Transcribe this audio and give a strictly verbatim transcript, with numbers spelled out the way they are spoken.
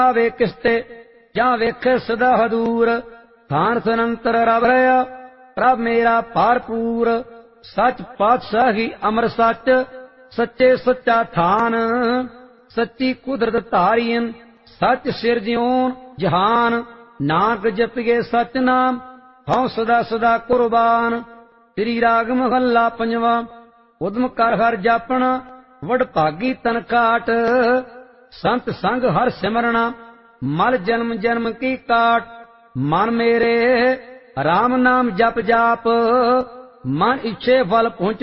ਆਵੇ ਕਿਸਤੇ ਜਾਂ ਵੇਖੇ ਸਦਾ ਹਦੂਰ। ਥਾਨ ਸਨੰਤਰ ਰਬ ਰਹਾ ਪ੍ਰਭ ਮੇਰਾ ਭਰਪੂਰ। ਸੱਚ ਪਾਤਸ਼ਾਹੀ ਅਮਰ ਸੱਚ ਸੱਚੇ ਸੱਚਾ ਥਾਨ। ਸੱਚੀ ਕੁਦਰਤ ਧਾਰੀਨ ਸੱਚ ਸਿਰਜਿਓਨ ਜਹਾਨ। ਨਾਨਕ ਜਪੀਏ ਸੱਚ ਨਾਮ ਹਉ ਸਦਾ ਸਦਾ ਕੁਰਬਾਨ। ਸ੍ਰੀ ਰਾਗ ਮਹੱਲਾ ਪੰਜਵਾਂ। ਉਦਮ ਕਰ ਹਰ ਜਾਪਣਾ ਵਡ ਭਾਗੀ ਤਨ ਕਾਟ। ਸੰਤ ਸੰਗ ਹਰ ਸਿਮਰਣਾ ਮਲ ਜਨਮ ਜਨਮ ਕੀ ਕਾਟ। ਮਨ ਮੇਰੇ ਰਾਮ ਨਾਮ ਜਪ ਜਾਪ ਮਨ ਇੱਛੇ ਫਲ ਪਹੁੰਚ